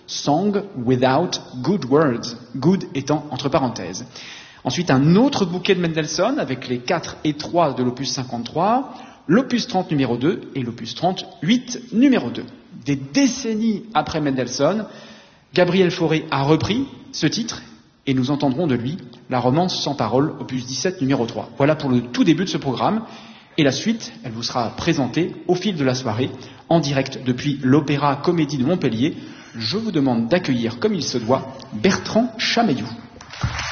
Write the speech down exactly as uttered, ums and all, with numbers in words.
Song Without Good Words, good étant entre parenthèses. Ensuite, un autre bouquet de Mendelssohn avec les quatre et trois de l'opus cinquante-trois, l'opus trente numéro deux et l'opus trente-huit numéro deux. Des décennies après Mendelssohn, Gabriel Fauré a repris ce titre et nous entendrons de lui la romance sans parole, opus dix-sept numéro trois. Voilà pour le tout début de ce programme. Et la suite, elle vous sera présentée au fil de la soirée, en direct depuis l'Opéra Comédie de Montpellier. Je vous demande d'accueillir, comme il se doit, Bertrand Chameillou.